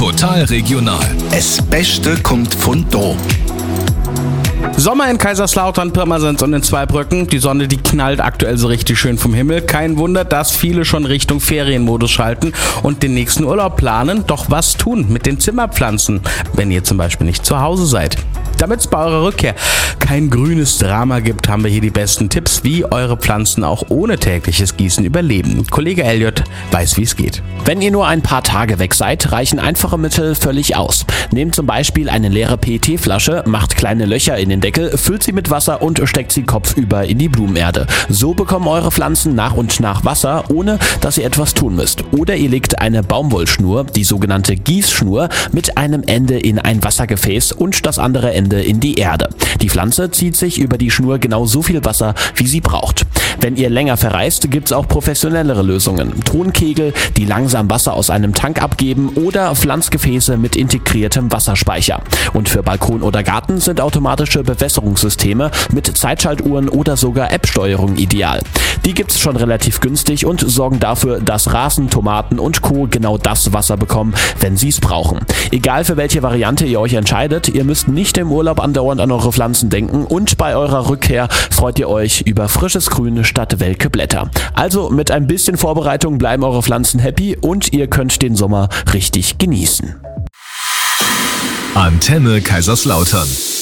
Total regional. Das Beste kommt von da. Sommer in Kaiserslautern, Pirmasens und in Zweibrücken. Die Sonne, die knallt aktuell so richtig schön vom Himmel. Kein Wunder, dass viele schon Richtung Ferienmodus schalten und den nächsten Urlaub planen. Doch was tun mit den Zimmerpflanzen, wenn ihr zum Beispiel nicht zu Hause seid? Damit es bei eurer Rückkehr kein grünes Drama gibt, haben wir hier die besten Tipps, wie eure Pflanzen auch ohne tägliches Gießen überleben. Kollege Elliot weiß, wie es geht. Wenn ihr nur ein paar Tage weg seid, reichen einfache Mittel völlig aus. Nehmt zum Beispiel eine leere PET-Flasche, macht kleine Löcher in den Deckel, füllt sie mit Wasser und steckt sie kopfüber in die Blumenerde. So bekommen eure Pflanzen nach und nach Wasser, ohne dass ihr etwas tun müsst. Oder ihr legt eine Baumwollschnur, die sogenannte Gießschnur, mit einem Ende in ein Wassergefäß und das andere Ende in die Erde. Die Pflanze zieht sich über die Schnur genau so viel Wasser, wie sie braucht. Wenn ihr länger verreist, gibt's auch professionellere Lösungen. Tonkegel, die langsam Wasser aus einem Tank abgeben, oder Pflanzgefäße mit integriertem Wasserspeicher. Und für Balkon oder Garten sind automatische Bewässerungssysteme mit Zeitschaltuhren oder sogar App-Steuerung ideal. Die gibt's schon relativ günstig und sorgen dafür, dass Rasen, Tomaten und Co. genau das Wasser bekommen, wenn sie's brauchen. Egal für welche Variante ihr euch entscheidet, ihr müsst nicht im Urlaub andauernd an eure Pflanzen denken und bei eurer Rückkehr freut ihr euch über frisches Grün statt welke Blätter. Also mit ein bisschen Vorbereitung bleiben eure Pflanzen happy und ihr könnt den Sommer richtig genießen. Antenne Kaiserslautern.